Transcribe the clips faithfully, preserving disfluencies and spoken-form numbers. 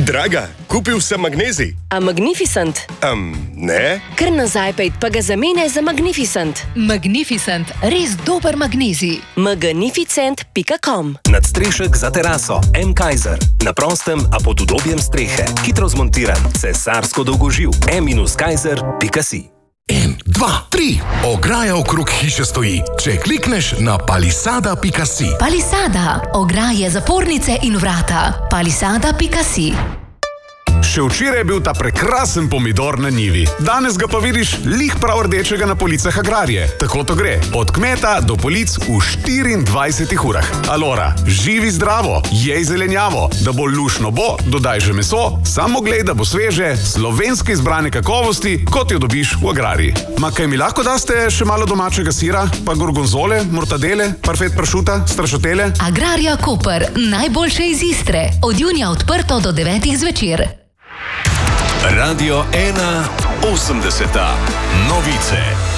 Draga, kupil sem magnezij. A Magnificent? Um, ne? Kar nazaj pejt, pa ga zamene za Magnificent. Magnificent, res dober magnezij. magnificent pika com. Nadstrešek za teraso M. Kaiser. Na prostem, a pod udobjem strehe. Hitro zmontiran, cesarsko dolgoživ. m kaiser pika si. En, dva, tri. Ograja okrog hiše stoji. Če klikneš na palisada pika si. Palisada, ograje, zapornice in vrata. palisada pika si. Še včeraj je bil ta prekrasen pomidor na njivi. Danes ga pa vidiš lih prav rdečega na policah Agrarije. Tako to gre. Od kmeta do polic v štiriindvajsetih urah. Alora, živi zdravo, jej zelenjavo. Da bo lušno bo, dodaj že meso, samo glej, da bo sveže, slovenske izbrane kakovosti, kot jo dobiš v Agrariji. Ma kaj mi lahko daste še malo domačega sira, pa gorgonzole, mortadele, parfet pršuta, strašotele? Agrarija Koper, najboljše iz Istre. Od junija odprto do devetih zvečer. Radio ena osemdeseta. Novice.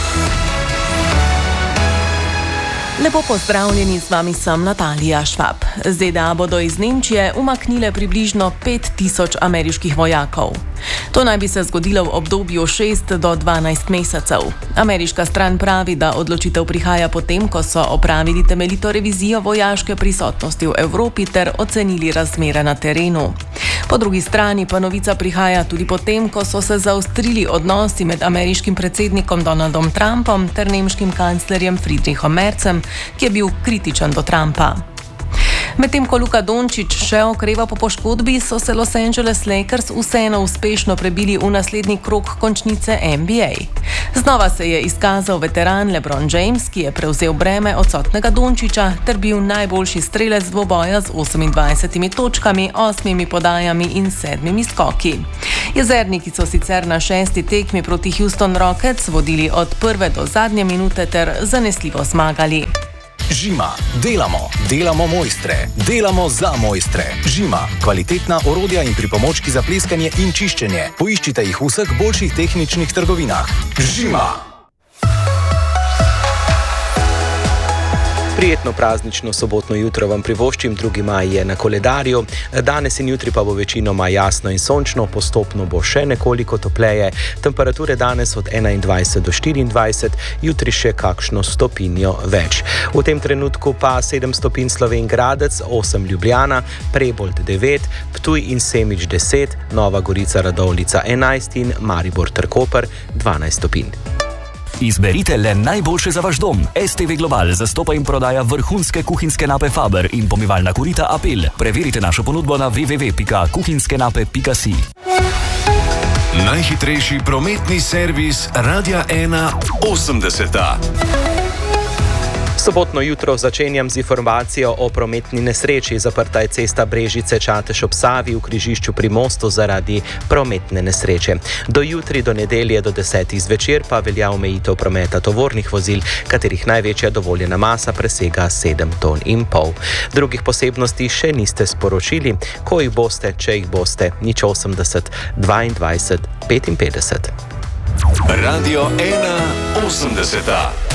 Lepo pozdravljeni, z vami sem Natalija Švab. Z ZDA bodo iz Nemčije umaknile približno pet tisoč ameriških vojakov. To naj bi se zgodilo v obdobju šest do dvanajst mesecev. Ameriška stran pravi, da odločitev prihaja potem, ko so opravili temeljito revizijo vojaške prisotnosti v Evropi ter ocenili razmere na terenu. Po drugi strani pa novica prihaja tudi potem, ko so se zaostrili odnosi med ameriškim predsednikom Donaldom Trumpom ter nemškim kanclerjem Friedrichom Merzem, ki je bil kritičen do Trumpa. Medtem ko Luka Dončić še okreva po poškodbi, so se Los Angeles Lakers vseeno uspešno prebili v naslednji krog končnice N B A. Znova se je izkazal veteran LeBron James, ki je prevzel breme odsotnega Dončića ter bil najboljši strelec dvoboja z osemindvajsetimi točkami, osmimi podajami in sedmimi skoki. Jezerniki so sicer na šesti tekmi proti Houston Rockets vodili od prve do zadnje minute ter zanesljivo zmagali. Žima. Delamo. Delamo mojstre. Delamo za mojstre. Žima. Kvalitetna orodja in pripomočki za pleskanje in čiščenje. Poiščite jih v vseh boljših tehničnih trgovinah. Žima. Prijetno praznično sobotno jutro vam privoščim, drugi maj je na koledarju. Danes in jutri pa bo večinoma jasno in sončno, postopno bo še nekoliko topleje. Temperature danes od enaindvajset do štiriindvajset, jutri še kakšno stopinjo več. V tem trenutku pa sedem stopinj Slovenj Gradec, osem Ljubljana, Prebold devet, Ptuj in Semič deset, Nova Gorica Radovljica enajst in Maribor ter Koper dvanajst stopinj. Izberite le najboljše za vaš dom. S T V Global zastopa in prodaja vrhunske kuhinjske nape Faber in pomivalna korita Apel. Preverite našo ponudbo na w w w pika kuhinjskenape pika si. Najhitrejši prometni servis Radia ena osemdeseta. Sobotno jutro začenjam z informacijo o prometni nesreči. Zaprta je cesta Brežice-Čatež ob Savi v križišču pri mostu zaradi prometne nesreče. Do jutri, do nedelje, do desetih zvečer pa velja omejitev prometa tovornih vozil, katerih največja dovoljena masa presega sedem ton in pol. Drugih posebnosti še niste sporočili. Ko jih boste, če jih boste, nič osemdeset, dvaindvajset, petinpetdeset. Radio ena osemdeseta.